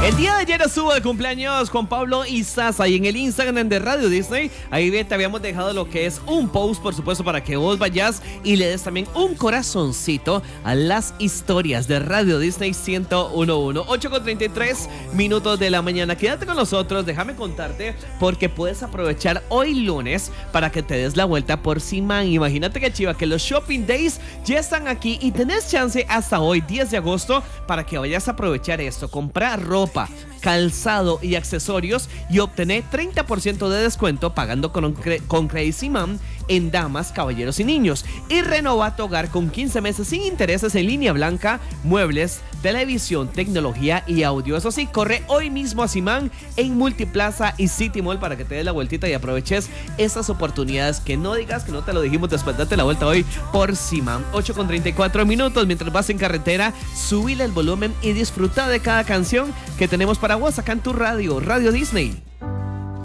El día de ayer estuvo de cumpleaños Juan Pablo Izaza y en el Instagram de Radio Disney, ahí te habíamos dejado lo que es un post, por supuesto, para que vos vayas y le des también un corazoncito a las historias de Radio Disney 101.1. 8:33 de la mañana. Quédate con nosotros, déjame contarte, porque puedes aprovechar hoy lunes para que te des la vuelta por Simán. Imagínate que chiva, que los Shopping Days ya están aquí y tenés chance hasta hoy, 10 de agosto, para que vayas a aprovechar esto, comprar ropa, calzado y accesorios y obtener 30% de descuento pagando con Credit Simán en damas, caballeros y niños. Y renova tu hogar con 15 meses sin intereses en línea blanca, muebles, televisión, tecnología y audio. Eso sí, corre hoy mismo a Simán en Multiplaza y City Mall para que te des la vueltita y aproveches esas oportunidades. Que no digas que no te lo dijimos después, date la vuelta hoy por Simán. 8:34. Mientras vas en carretera, subile el volumen y disfruta de cada canción que tenemos para vos acá en tu radio, Radio Disney.